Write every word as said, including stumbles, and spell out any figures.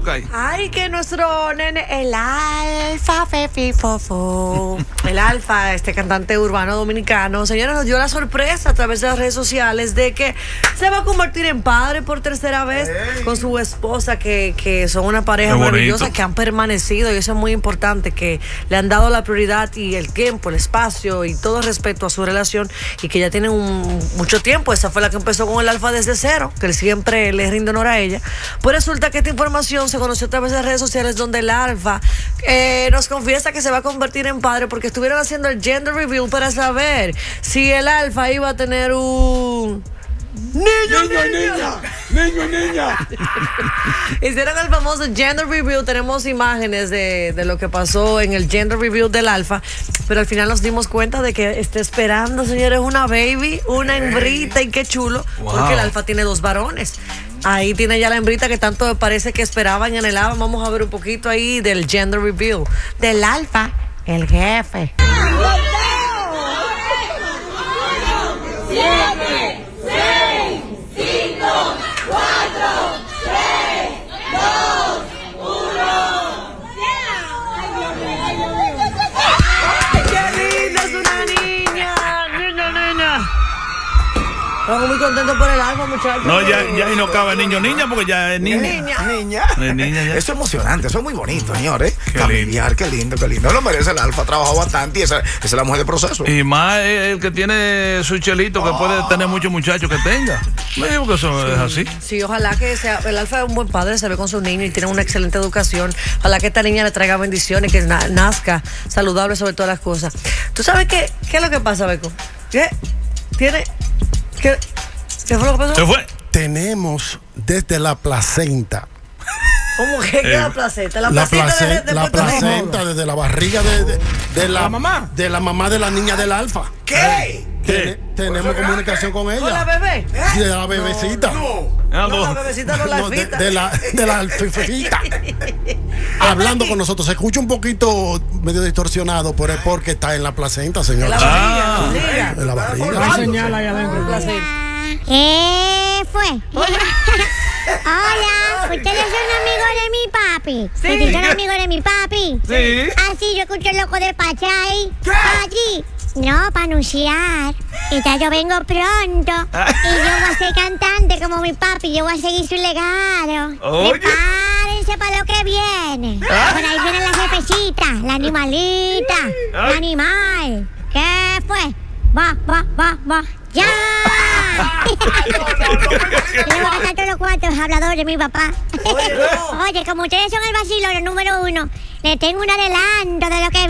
toca ahí? Ay, que nuestro nene, el Alfa, Fefi, Fofo. El Alfa, este cantante urbano dominicano, señores, nos dio la sorpresa a través de las redes sociales de que se va a convertir en padre por tercera vez hey. con su esposa, que, que son una pareja maravillosa, que han permanecido, y eso es muy importante, que le han dado la prioridad y el tiempo, el espacio y todo respeto a su relación, y que ya tienen un, mucho tiempo. Esa fue la que empezó con el Alfa desde cero, que él siempre le rinde honor a ella. Pues resulta que esta información se conoció a través de las redes sociales, donde el Alfa eh, nos confiesa que se va a convertir en padre, porque estuvieron haciendo el gender review para saber si el Alfa iba a tener un niño, niño, niña, niño, niña. Hicieron el famoso gender review. Tenemos imágenes de, de lo que pasó en el gender review del Alfa, pero al final nos dimos cuenta de que está esperando, señores, una baby, una hembrita, y qué chulo, wow. porque el Alfa tiene dos varones. Ahí tiene ya la hembrita que tanto parece que esperaban y anhelaban. Vamos a ver un poquito ahí del gender review del Alfa, el jefe. siete, seis, cinco, cuatro, tres, dos, uno. ¡Ay, qué linda! Es una niña. Niña, niña. Estamos muy contentos por el Alfa, muchachos. No, ya, ya ahí no cabe niño niña, porque ya es niña. Niña. Niña. Es niña ya. Eso es emocionante, eso es muy bonito, señores. Qué Familiar, qué lindo, qué lindo. Lo merece el Alfa, ha trabajado bastante y esa, esa es la mujer de proceso. Y más el que tiene su chelito, que oh. puede tener muchos muchachos que tenga. Me digo que eso sí. es así. Sí, ojalá que sea. El Alfa es un buen padre, se ve con sus niños y tiene una excelente educación. Ojalá que esta niña le traiga bendiciones, que na nazca saludable sobre todas las cosas. ¿Tú sabes qué, qué es lo que pasa, Beco? ¿Qué? ¿Tiene? ¿Qué? ¿Qué fue lo que pasó? Se fue. Tenemos desde la placenta. ¿Cómo que eh, la placenta? La, la placenta, placenta, de, de la placenta desde la barriga de, de, de la, la mamá. De la mamá de la niña del Alfa. ¿Qué? ¿Qué? Tenemos comunicación con ella. ¿Con la bebé? De la bebecita. No, no. no la bebecita no la no, de, de la de la alfifita. Hablando con nosotros. Se escucha un poquito medio distorsionado por el, porque está en la placenta, señor. En la barriga. Ah, barriga. En la barriga. Hay señal ahí adentro. ¿Qué fue? Hola, ¿ustedes son amigos de mi papi? Sí. ¿Ustedes son amigos de mi papi? Sí. Ah, sí, yo escucho el loco del Pachay. Allí. No, para anunciar. Y ya yo vengo pronto. Y yo voy a ser cantante como mi papi. Yo voy a seguir su legado. Oye. Prepárense para lo que viene. ¿Ah? Por ahí viene la jefecita, la animalita, el animal. ¿Qué fue? Va, va, va, va. ¡Ya! Yo le voy a cantar todos los cuantos habladores de mi papá. Oye, no. Oye, como ustedes son el vacilón, el número uno, le tengo un adelanto de lo que